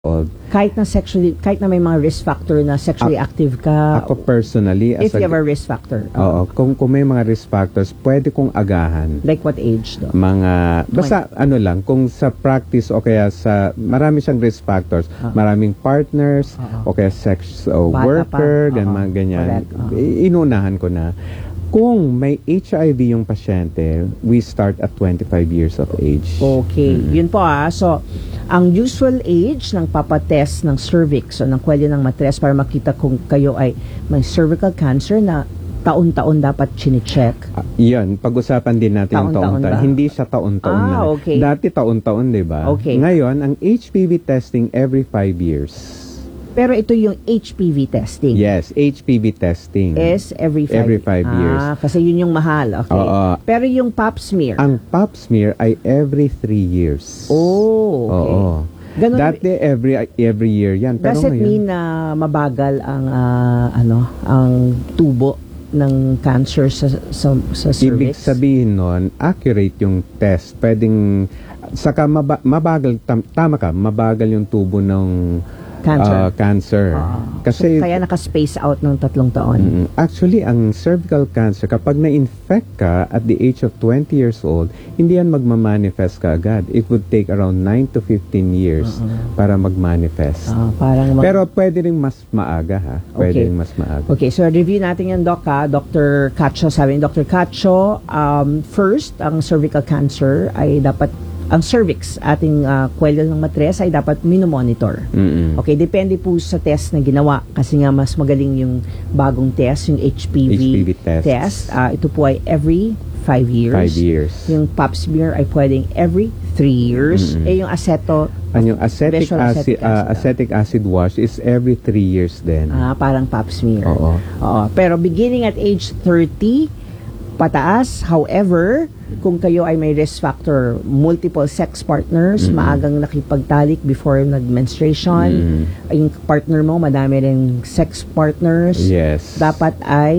Kahit na may mga risk factor na sexually active ka, Ako personally, if you have a risk factor. Oo, kung may mga risk factors, pwede kong agahan. Like what age, Doc? Basta kung sa practice o kaya sa, marami siyang risk factors. Maraming partners, o kaya sex worker, ganyan. Inunahan ko na. Kung may HIV yung pasyente, we start at 25 years of age. Okay. Yun po So, ang usual age ng papatest ng cervix o ng kwelyo ng matres para makita kung kayo ay may cervical cancer na taon-taon dapat chine-check. Yan, pag-usapan din natin yung taon-taon. Hindi siya taon-taon na. Okay. Dati taon-taon, di ba? Okay. Ngayon, ang HPV testing every 5 years. Pero ito yung HPV testing. Yes, HPV testing. Is every 5 years. Kasi yun yung mahal. Okay. Pero yung pap smear? Ang pap smear ay every 3 years. Oh, okay. Ganun, dati every year yan. Does it mean na mabagal ang ang tubo ng cancer sa cervix? Ibig sabihin nun, accurate yung test. Pwedeng, saka mabagal, tama ka, mabagal yung tubo ng cancer. Kasi, kaya naka-space out ng 3 taon. Actually, ang cervical cancer, kapag na-infect ka at the age of 20 years old, hindi yan magmamanifest ka agad. It would take around 9 to 15 years para magmanifest. Pero pwede rin mas maaga, ha? Pwede rin mas maaga. Okay, so review natin yan, Doc, ha? Dr. Cacho, sabi ni Dr. Cacho, first, ang cervical cancer ay dapat ang cervix, ating kwelyo ng matres ay dapat minomonitor. Okay, depende po sa test na ginawa kasi nga mas magaling yung bagong test, yung HPV test. Ito po ay every 5 years. 5 years. Yung pap smear ay pwedeng every 3 years. Yung yung acetic acid wash is every 3 years din. Parang pap smear. Oo. Pero beginning at age 30, pataas. However, kung kayo ay may risk factor, multiple sex partners, maagang nakipagtalik before nag-menstruation, yung partner mo, madami rin sex partners, dapat ay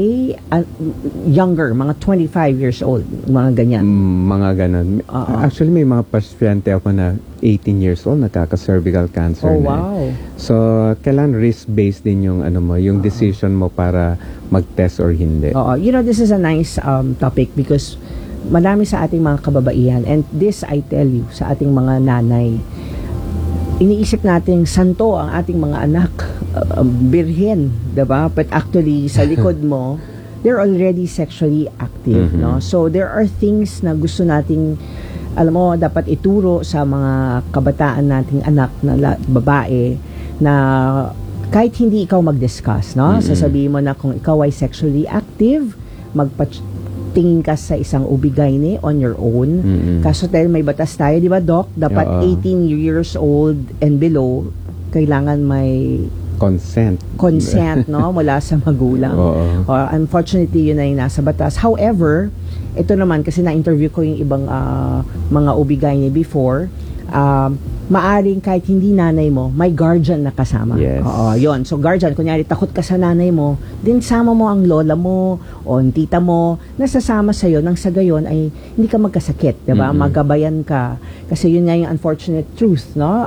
younger, mga 25 years old, mga ganyan. Mga ganon. Actually, may mga pasyente ako na 18 years old, nagkaka-cervical cancer na. Wow. So, kailan risk-based din yung yung decision mo para mag-test or hindi. This is a nice topic because madami sa ating mga kababaihan, and this I tell you, sa ating mga nanay, iniisip nating santo ang ating mga anak, birhen, diba? But actually, sa likod mo, they're already sexually active, no? So, there are things na gusto nating, alam mo, dapat ituro sa mga kabataan nating anak na babae na kahit hindi ikaw mag-discuss, no? Sasabihin mo na kung ikaw ay sexually active, tingin ka sa isang OB-GYN on your own. Kaso dahil may batas tayo, di ba, Doc? Dapat 18 years old and below, kailangan may consent, no? Mula sa magulang. Unfortunately, yun ay nasa batas. However, ito naman, kasi na-interview ko yung ibang mga OB-GYN before, maaring kahit hindi nanay mo, may guardian na kasama. Yun. So, guardian, kunyari, takot ka sa nanay mo, din sama mo ang lola mo o ang tita mo, nasasama sa'yo, nang sa gayon ay hindi ka magkasakit, diba? Magabayan ka. Kasi yun nga yung unfortunate truth, no?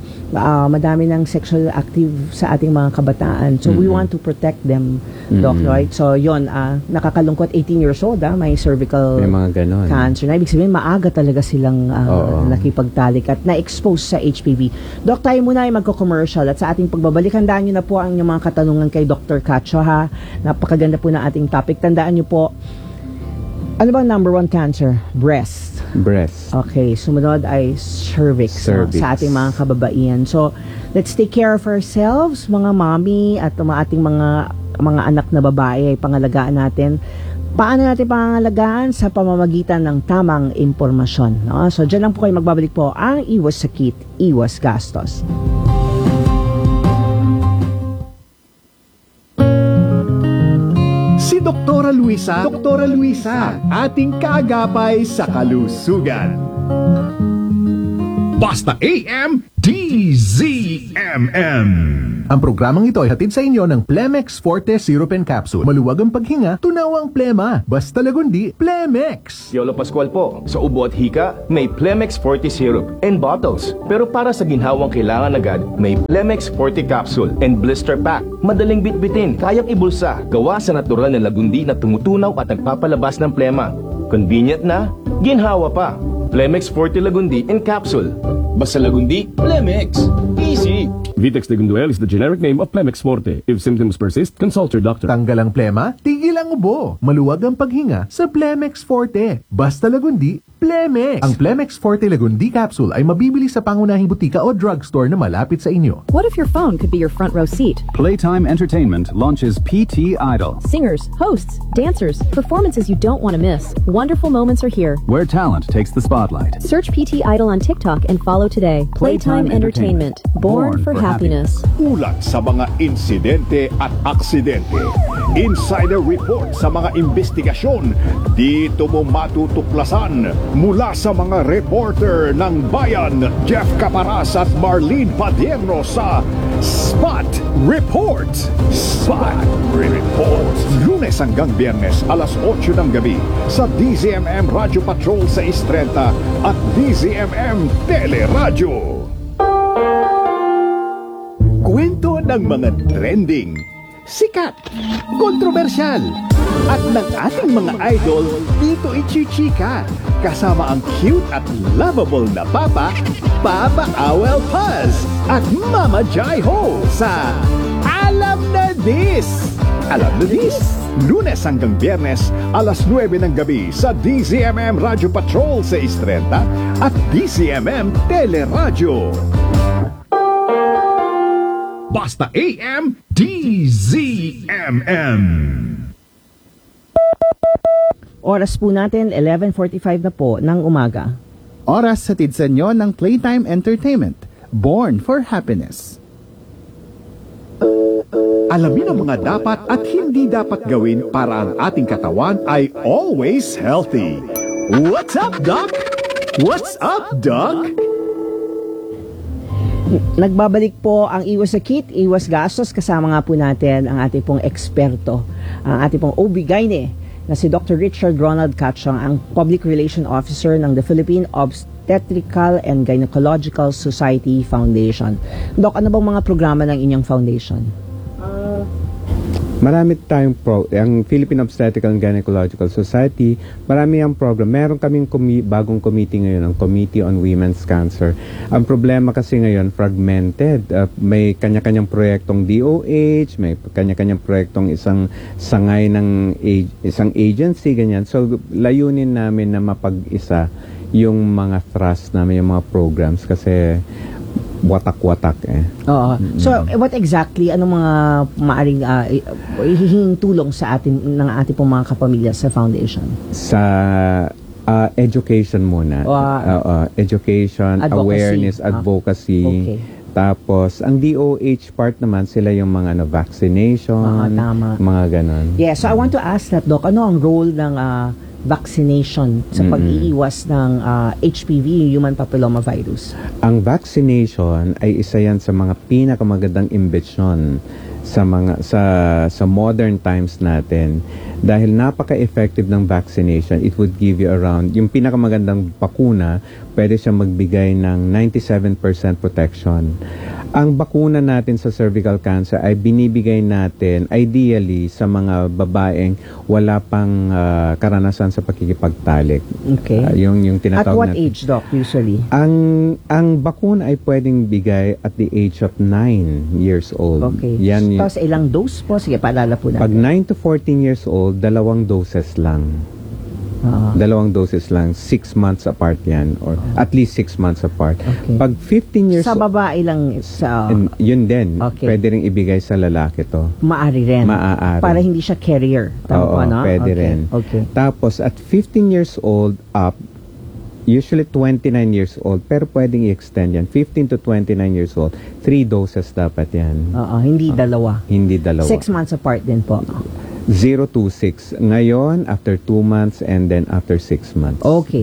Madami ng sexual active sa ating mga kabataan. So, we want to protect them, Doc, right? So, yun, nakakalungkot, 18 years old, may cervical cancer. Na ibig sabihin, maaga talaga silang nakipagtalik at na-expose sa HPV. Doc, tayo muna ay magko-commercial at sa ating pagbabalik, handaan nyo na po ang inyong mga katanungan kay Dr. Cacho, ha? Napakaganda po ng ating topic. Tandaan nyo po, ano ba number 1 cancer? Breast. Okay, sumunod ay cervix. No? Sa ating mga kababaihan. So, let's take care of ourselves, mga mommy at ating mga anak na babae ay pangalagaan natin. Paano natin pangangalagaan? Sa pamamagitan ng tamang impormasyon. No? So, dyan lang po kayo magbabalik po ang Iwas Sakit, Iwas Gastos. Si Doktora Luisa, ating kaagapay sa kalusugan. Basta AM DZMM. Ang programang ito ay hatid sa inyo ng Plemex Forte Syrup and Capsule. Maluwag ang paghinga, tunaw ang plema. Basta lagundi, Plemex. Yolo Pascual po. Sa ubo at hika, may Plemex Forte Syrup and bottles. Pero para sa ginhawang kailangan agad, may Plemex Forte Capsule and blister pack. Madaling bitbitin, kayang ibulsa. Gawa sa natural na lagundi na tumutunaw at nagpapalabas ng plema. Convenient na, ginhawa pa. Plemex Forte Lagundi and Capsule. Basta lagundi, Plemex. Easy. Vitex Legunduel is the generic name of Plemex Forte. If symptoms persist, consult your doctor. Tanggal ang plema, tigil ang ubo. Maluwag ang paghinga sa Plemex Forte. Basta lagundi, Plemex. Ang Plemex Forte Lagundi Capsule ay mabibili sa pangunahing butika o drugstore na malapit sa inyo. What if your phone could be your front row seat? Playtime Entertainment launches PT Idol, Singers, hosts, dancers, performances you don't want to miss. Wonderful moments are here. where talent takes the spotlight. Search PT Idol on TikTok and follow today. Playtime Entertainment. Born for happiness. Ulat sa mga insidente at aksidente. Insider report sa mga investigasyon. Dito mo matutuklasan mula sa mga reporter ng Bayan, Jeff Caparas at Marlene Padierno sa Spot Report. Spot Report. Lunes hanggang Biyernes, alas 8 ng gabi sa DZMM Radio Patrol sa 630 at DZMM Teleradyo. Kwento ng mga trending, sikat, kontrobersyal, at ng ating mga idol dito ichichika. Kasama ang cute at lovable na Papa, Papa Awel Paz, at Mama Jai Ho sa Alam na This! Alam na This! Lunes hanggang Biyernes, alas 9 ng gabi sa DZMM Radio Patrol sa 630 at DZMM Teleradyo. Basta AM, DZMM. Oras po natin, 11:45 na po ng umaga. Oras hatid sa inyo ng Playtime Entertainment, Born for Happiness. Alamin ang mga dapat at hindi dapat gawin para ang ating katawan ay always healthy. What's up, Doc? What's up, Doc? Nagbabalik po ang Iwas Sakit, Iwas Gastos. Kasama nga po natin ang ating pong eksperto, ang ating pong OB-GYN na si Dr. Richard Ronald Catchong, ang Public Relation Officer ng the Philippine Obstetrical and Gynecological Society Foundation. Doc, ano bang mga programa ng inyong foundation? Marami tayong ang Philippine Obstetrical and Gynecological Society, marami ang program. Meron kaming bagong committee ngayon, ang Committee on Women's Cancer. Ang problema kasi ngayon, fragmented. May kanya-kanyang proyektong DOH, may kanya-kanyang proyektong isang sangay ng isang agency, ganyan. So, layunin namin na mapag-isa yung mga thrust namin, yung mga programs, kasi watak-watak Oo. So, what exactly, anong mga maaring hihinging tulong sa atin, ng ating pong mga kapamilya sa foundation? Sa education muna. Education, Advocacy. awareness, advocacy. Okay. Tapos, ang DOH part naman, sila yung mga vaccination, tama. mga ganon. Yeah, so I want to ask that, Doc, ano ang role ng vaccination sa pag-iiwas ng HPV, human papilloma virus? Ang vaccination ay isa yan sa mga pinakamagandang imbensyon sa mga sa modern times natin, dahil napaka-effective ng vaccination. It would give you around, yung pinakamagandang bakuna, pwede siya magbigay ng 97% protection. Ang bakuna natin sa cervical cancer ay binibigay natin ideally sa mga babaeng wala pang karanasan sa pakikipagtalik. Okay. Yung tinatawag At what natin. age, Doc, usually? Ang bakuna ay pwedeng bigay at the age of 9 years old. Okay. Yan, Tapos ilang dose po? Sige, paalala po natin. pag 9 to 14 years old, 2 doses lang. 2 doses lang, 6 months apart yan, or at least 6 months apart. Okay. Pag 15 years Sa babae lang, sa yun din, Okay. pwede rin ibigay sa lalaki to. maaari rin. Maaari. Para hindi siya carrier. Tama Oo, po, no? pwede Okay. rin. Okay. Tapos at 15 years old up, usually 29 years old, pero pwedeng i-extend yan. 15 to 29 years old, 3 doses dapat yan. Oo, hindi dalawa. Hindi dalawa. 6 months apart din po. 0 to 6. Ngayon, after 2 months and then after 6 months. Okay.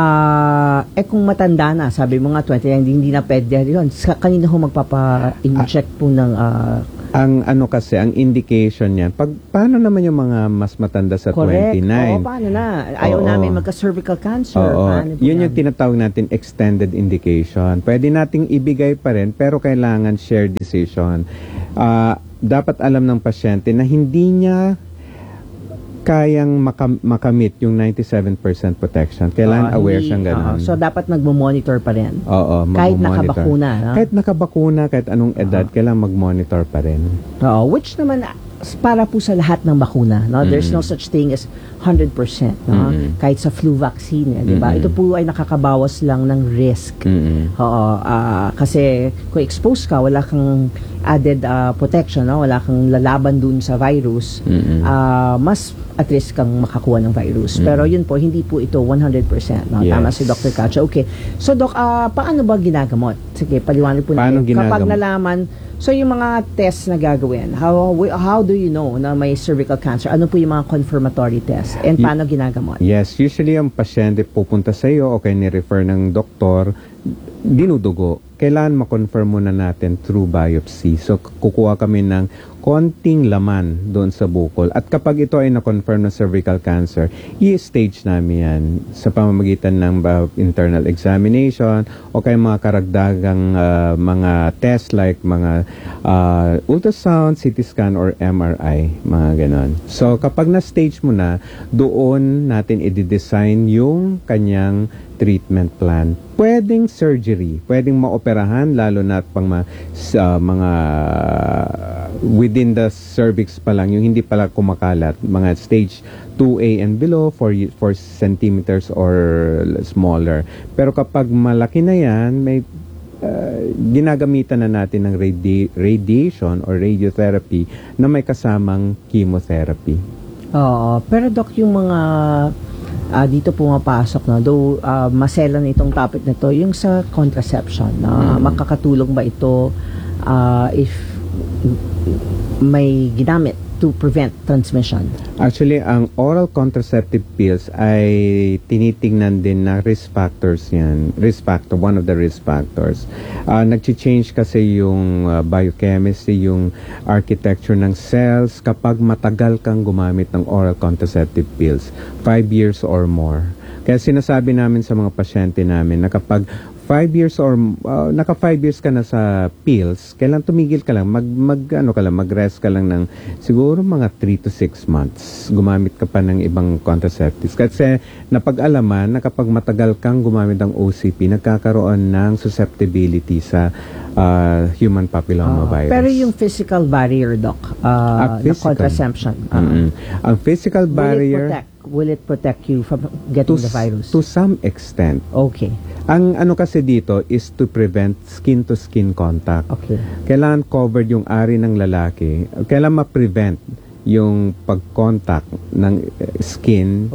Kung matanda na, sabi mo nga 20, hindi na pwede yun. Kanina ho magpapa-inject po ng... ang indication niyan, paano naman yung mga mas matanda sa correct. 29? Oo, paano na? Ayaw namin magka-cervical cancer. Oo. Yun yung tinatawag natin extended indication. Pwede nating ibigay pa rin, pero kailangan shared decision. Dapat alam ng pasyente na hindi niya kayang makamit yung 97% protection. Kailangan aware siyang ganun. So, dapat nagmo-monitor pa rin. Oo, kahit nakabakuna. No? Kahit nakabakuna, kahit anong edad, kailangan mag-monitor pa rin. Oo, which naman para po sa lahat ng bakuna. No? There's no such thing as 100%. No? Kahit sa flu vaccine. Di ba? Ito po ay nakakabawas lang ng risk. Oo, kasi kung exposed ka, wala kang added protection. No? Wala kang lalaban dun sa virus. Mas at risk kang makakuha ng virus. Pero yun po, hindi po ito 100%. No? Yes. Tama si Dr. Cacho. Okay. So, Doc, paano ba ginagamot? Sige, paliwanag po natin. Kapag nalaman, so yung mga tests na gagawin, how do you know na may cervical cancer? Ano po yung mga confirmatory tests? And paano ginagamot? Yes, usually ang pasyente pupunta sa iyo o kaya ni-refer ng doktor, dinudugo. Kailangan ma-confirm muna natin through biopsy. So, kukuha kami ng konting laman doon sa bukol. At kapag ito ay na-confirm na cervical cancer, i-stage namin yan sa pamamagitan ng internal examination o kaya mga karagdagang mga test like mga ultrasound, CT scan, or MRI, mga ganon. So, kapag na-stage mo na, doon natin i-design yung kanyang treatment plan. Pwedeng surgery, pwedeng maoperahan, lalo na pang mga within the cervix pa lang, yung hindi pala kumakalat, mga stage 2A and below, 4 centimeters or smaller. Pero kapag malaki na yan, may ginagamitan na natin ng radiation or radiotherapy na may kasamang chemotherapy. Oo, pero Doc, yung mga dito pumapasok na, though maselan itong topic na to, yung sa contraception, makakatulong ba ito if may ginamit to prevent transmission? Actually, ang oral contraceptive pills ay tinitingnan din na risk factors yan. One of the risk factors. Nag-change kasi yung biochemistry, yung architecture ng cells kapag matagal kang gumamit ng oral contraceptive pills. 5 years or more. Kaya sinasabi namin sa mga pasyente namin na kapag 5 years or naka 5 years ka na sa pills, kailan tumigil ka lang, mag-rest ka lang ng siguro mga 3 to 6 months. Gumamit ka pa ng ibang contraceptives. Kasi napag-alaman na kapag matagal kang gumamit ng OCP, nagkakaroon ng susceptibility sa human papilloma virus. Pero yung physical barrier, Doc, na contraception. Ang physical barrier, will it protect you from getting the virus? To some extent. Okay. Ang kasi dito is to prevent skin-to-skin contact. Okay. Kailangan covered yung ari ng lalaki. Kailangan ma-prevent yung pag-contact ng skin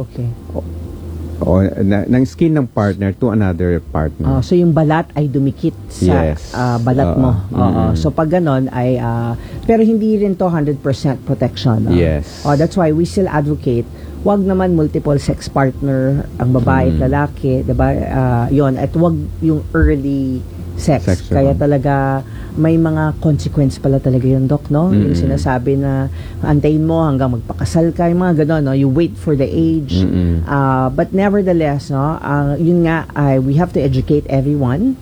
o ng skin ng partner to another partner. So yung balat ay dumikit sa balat mo. So pag ganon ay pero hindi rin to 100% protection. Yes. That's why we still advocate wag naman multiple sex partner ang babae at lalaki, 'di ba? Yon, at wag yung early sex. Kaya talaga may mga consequence pala talaga yun, Doc, no? Yung sinasabi na antayin mo hanggang magpakasal ka, yung mga gano'n, no? You wait for the age. But nevertheless, no? Yun nga, we have to educate everyone.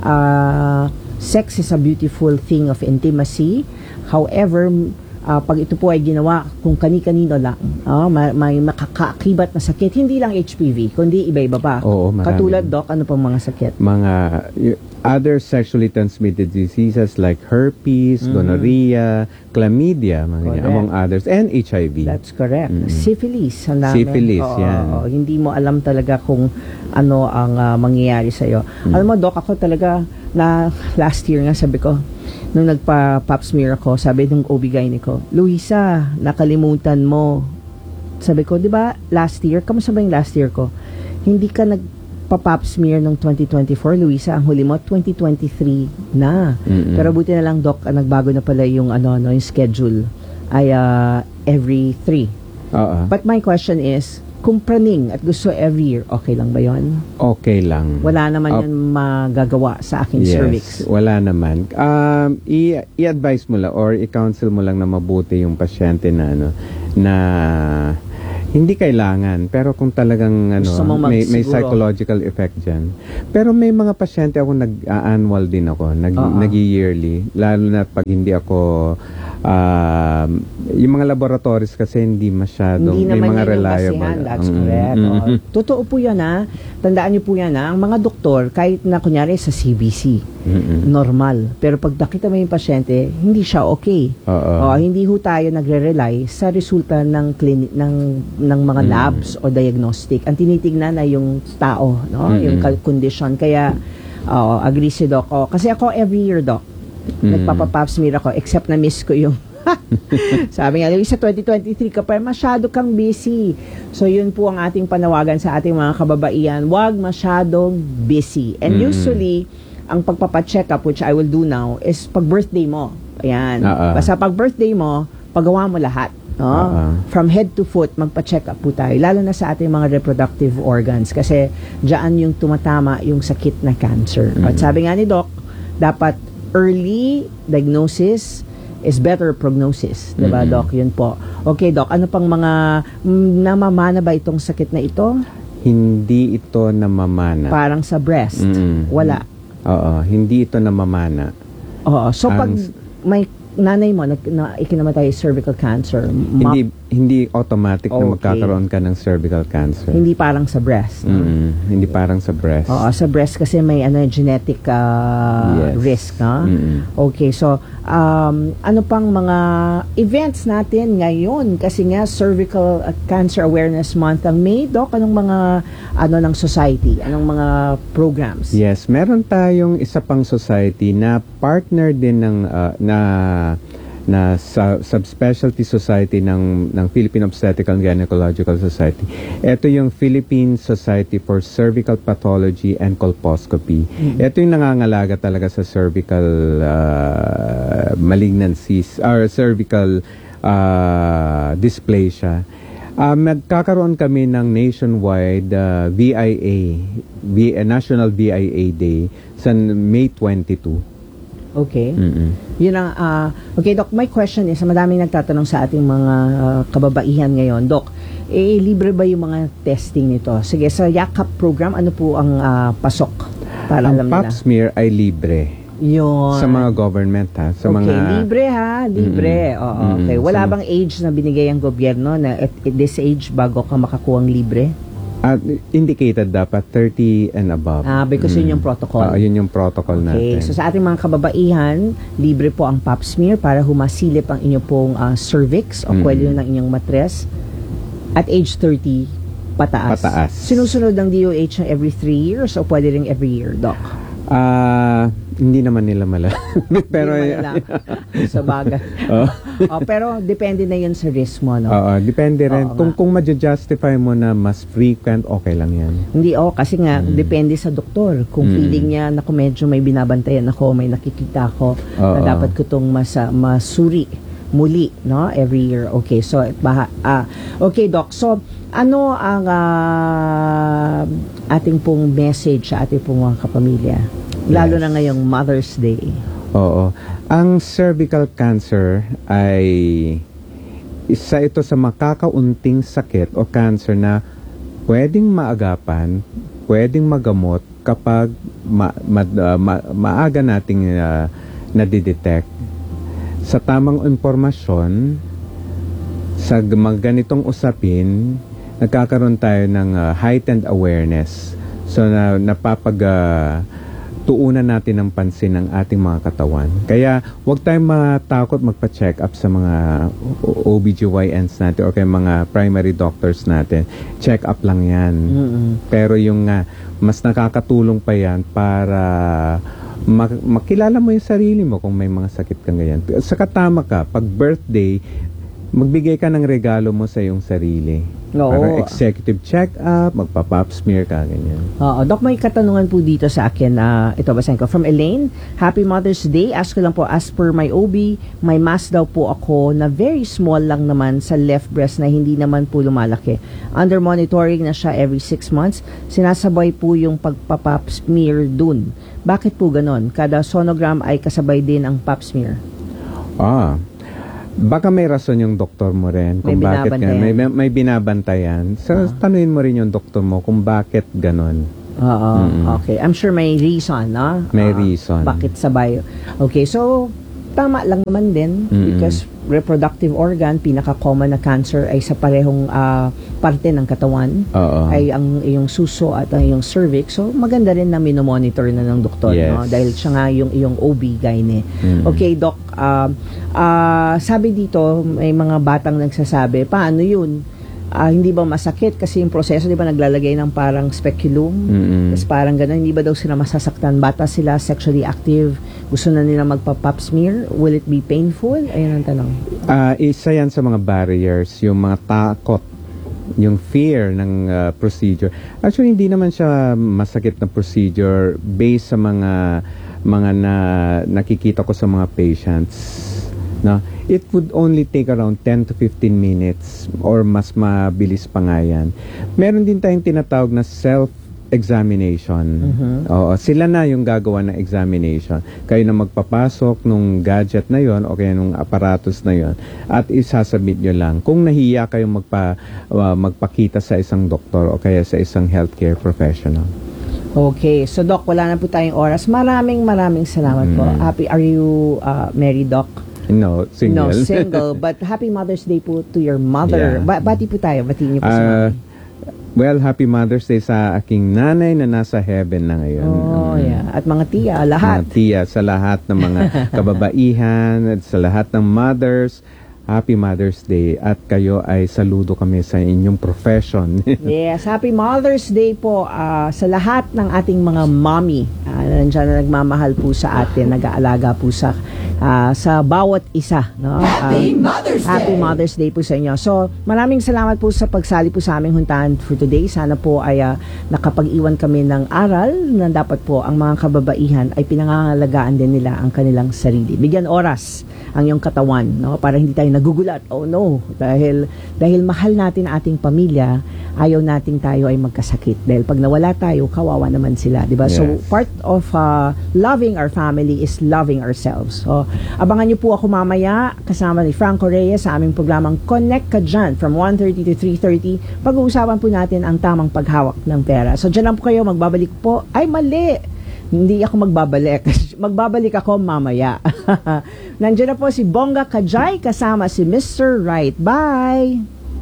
Sex is a beautiful thing of intimacy. However, pag ito po ay ginawa kung kani-kanino lang, may makakaakibat na sakit, hindi lang HPV, kundi iba-iba pa. Oo, marami. Katulad, Doc, ano pang mga sakit? Mga other sexually transmitted diseases like herpes, gonorrhea, chlamydia, among others, and HIV. That's correct. Syphilis. Syphilis, yan. Hindi mo alam talaga kung ano ang mangyayari sa'yo. Alam mo, Doc, ako talaga, na last year nga sabi ko, nung nagpa-pap smear ako, sabi nung OB-GYN ko, Luisa, nakalimutan mo. Sabi ko, di ba last year, kamusta ba yung last year ko? Hindi ka nagpa-pap smear nung 2024, Luisa, ang huli mo, 2023 na. Pero buti na lang, Doc, nagbago na pala yung, yung schedule. ay every 3. Oo. But my question is, kung praning at gusto every year, okay lang ba yon? Okay lang. Wala naman yun magagawa sa aking cervix. Wala naman. I-advise mo lang or i-counsel mo lang na mabuti yung pasyente na na hindi kailangan, pero kung talagang may psychological effect dyan. Pero may mga pasyente ako nag-annual din ako, nag-yearly, lalo na pag hindi ako yung mga laboratories kasi hindi masyadong hindi may naman mga yun reliable. That's correct. Totoo po yan Tandaan niyo po yan ang mga doktor, kahit na kunyari sa CBC, normal. Pero pag nakita mo yung pasyente, hindi siya okay. Hindi ho tayo nagre-rely sa resulta ng ng mga labs o diagnostic. Ang tinitingnan ay yung tao, yung condition. Kaya, agree si Doc. Kasi ako every year, Doc, nagpapa-pap smear ako, except na miss ko yung sabi nga, sa 2023 ka pa, masyado kang busy. So, yun po ang ating panawagan sa ating mga kababaihan. Huwag masyadong busy. And usually, ang pagpapacheck up, which I will do now, is pag birthday mo. Ayan. Basta pag birthday mo, pagawa mo lahat. From head to foot, magpa-check up po tayo. Lalo na sa ating mga reproductive organs. Kasi, dyan yung tumatama yung sakit na cancer. At sabi nga ni Doc, dapat early diagnosis is better prognosis. Diba, Doc? Yun po. Okay, Doc. Ano pang mga namamana ba itong sakit na ito? Hindi ito namamana. Parang sa breast? Wala? Oo. Hindi ito namamana. Oo. So, pag may nanay mo ikinamatay cervical cancer, hindi automatic na magkakaroon ka ng cervical cancer. Hindi parang sa breast. Hindi parang sa breast. Oo, sa breast kasi may genetic risk, Okay, so ano pang mga events natin ngayon? Kasi nga Cervical Cancer Awareness Month ang May, Doc, anong mga ng society? Anong mga programs? Yes, meron tayong isa pang society na partner din ng na subspecialty society ng Philippine Obstetrical and Gynecological Society. Ito yung Philippine Society for Cervical Pathology and Colposcopy. Ito yung nangangalaga talaga sa cervical malignancies or cervical dysplasia. Magkakaroon kami ng nationwide National VIA Day sa May 22. Okay. Yun ang okay, Doc, my question is, madaming nagtatanong sa ating mga kababaihan ngayon, Doc, libre ba yung mga testing nito? Sige, sa YAKAP program, ano po ang pasok? Para ang alam pap smear ay libre. Yun. Sa mga government sa mga libre libre. Okay. Wala bang age na binigay ang gobyerno na at this age bago ka makakuha ng libre? Indicated dapat 30 and above. Because yun yung protocol. Yun yung protocol natin. Okay, so sa ating mga kababaihan, libre po ang pap smear para humasilip ang inyong pong cervix o kwelyo ng inyong matres at age 30 pataas. Sinusunod ng DOH na every 3 years o pwede rin every year, Doc? Hindi naman nila pero sa bagay. Pero depende na yun sa risk mo, no? Depende rin. Kung ma-justify mo na mas frequent, okay lang yan. Hindi, kasi nga, depende sa doktor. Kung feeling niya na kung medyo may binabantayan ako, may nakikita ako, na dapat ko itong masuri muli, no? Every year. Okay, so, okay, Doc. So, ano ang ating pong message sa ating pong mga kapamilya? Lalo na ngayong Mother's Day. Oo. Ang cervical cancer ay isa ito sa makakaunting sakit o cancer na pwedeng maagapan, pwedeng magamot kapag maaga nating nadidetect. Sa tamang impormasyon, sa mga ganitong usapin, nagkakaroon tayo ng heightened awareness. So, tuunan natin ng pansin ng ating mga katawan. Kaya, huwag tayong matakot magpa-check up sa mga OBGYNs natin o kaya mga primary doctors natin. Check up lang yan. Pero yung mas nakakatulong pa yan para makilala mo yung sarili mo kung may mga sakit kang ganyan. Saka tama ka, pag birthday, magbigay ka ng regalo mo sa iyong sarili. Oo. Para executive check-up, magpa-pap smear ka, ganyan. Oo. Doc, may katanungan po dito sa akin. Ito, basahin ko. From Elaine, Happy Mother's Day. Ask ko lang po, as per my OB, may mass daw po ako na very small lang naman sa left breast na hindi naman po lumalaki. Under monitoring na siya every 6 months. Sinasabay po yung pagpa-pap smear dun. Bakit po ganon? Kada sonogram ay kasabay din ang pap smear. Baka may rason yung doktor mo rin kung bakit may binabantayan. So, tanuin mo rin yung doktor mo kung bakit ganon. Oo. Okay. I'm sure may reason, no? May reason. Bakit sabay? Okay. So, tama lang naman din because reproductive organ, pinaka-common na cancer ay sa parehong parte ng katawan. Ay ang iyong suso at ang iyong cervix. So, maganda rin na minomonitor na ng doktor, no? Dahil siya nga yung iyong OB-GYN. Okay, Doc. Sabi dito, may mga batang nagsasabi, paano yun? Hindi ba masakit? Kasi yung proseso, di ba, naglalagay ng parang speculum? Tapos parang gano'n, hindi ba daw sila masasaktan? Bata sila, sexually active, gusto na nila magpa-pap smear? Will it be painful? Ayun ang tanong. Isa yan sa mga barriers, yung mga takot, yung fear ng procedure. Actually, hindi naman siya masakit na procedure based sa mga nakikita ko sa mga patients. No? It would only take around 10 to 15 minutes or mas mabilis pa nga yan. Meron din tayong tinatawag na self-examination. Oo, sila na yung gagawa ng examination. Kayo na magpapasok nung gadget na yon o kaya nung apparatus na yon at isasubmit nyo lang. Kung nahiya kayong magpakita sa isang doktor o kaya sa isang healthcare professional. Okay. So, Doc, wala na po tayong oras. Maraming salamat po. Are you married, Doc? No, single. No, single. But happy Mother's Day po to your mother. Yeah. Bati po tayo. Batiin niyo po sa mami. Well, happy Mother's Day sa aking nanay na nasa heaven na ngayon. Yeah. At mga tiya, lahat. Mga tiya, sa lahat ng mga kababaihan, at sa lahat ng mothers, happy Mother's Day. At kayo ay saludo kami sa inyong profession. Yes, happy Mother's Day po sa lahat ng ating mga mommy. Nandiyan na nagmamahal po sa atin, nag-aalaga po sa bawat isa, no? Happy Mother's Day po sa inyo. So, maraming salamat po sa pagsali po sa aming huntahan for today. Sana po ay nakapag-iwan kami ng aral na dapat po ang mga kababaihan ay pinangangalagaan din nila ang kanilang sarili. Bigyan oras ang iyong katawan, no? Para hindi tayo nagugulat. Oh no, dahil mahal natin ating pamilya, ayaw nating tayo ay magkasakit. Dahil pag nawala tayo, kawawa naman sila, di ba? Yes. So, part of loving our family is loving ourselves. So, abangan niyo po ako mamaya kasama ni Franco Reyes sa aming programang Connect Ka Dyan from 1:30 to 3:30. Pag-uusapan po natin ang tamang paghawak ng pera. So, dyan lang po kayo, magbabalik po. Ay, mali! Hindi ako magbabalik. Magbabalik ako mamaya. Nandiyan na po si Bongga Kajay kasama si Mr. Right. Bye!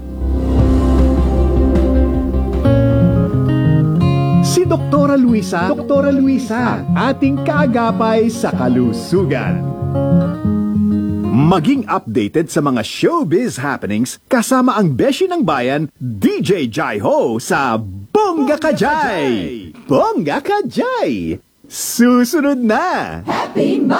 Si Doktora Luisa, ating kaagapay sa kalusugan. Maging updated sa mga showbiz happenings kasama ang beshi ng bayan, DJ Jai Ho sa Bongga Kajay! Bongga Kajay! Susunod na! Happy